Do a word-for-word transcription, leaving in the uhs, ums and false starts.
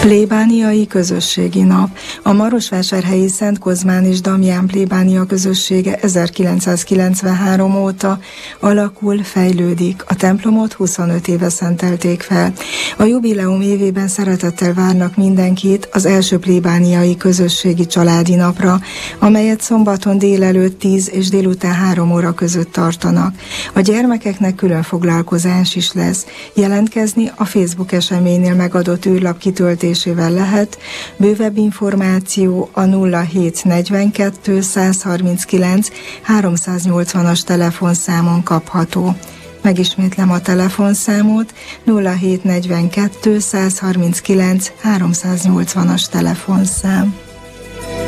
Plébániai közösségi nap. A marosvásárhelyi Szent Kozmán és Damján plébánia közössége ezerkilencszázkilencvenhárom óta alakul, fejlődik. A templomot huszonöt éve szentelték fel. A jubileum évében szeretettel várnak mindenkit az első plébániai közösségi családi napra, amelyet szombaton délelőtt tíz és délután három óra között tartanak. A gyermekeknek külön foglalkozás is lesz. Jelentkezni a Facebook eseménynél megadott űrlap kitöltésével lehet. Bővebb információ a nulla hét negyvenkettő százharminckilenc háromszáznyolcvanas telefonszámon kapható. Megismétlem a telefonszámot, nulla hét negyvenkettő százharminckilenc háromszáznyolcvanas telefonszám.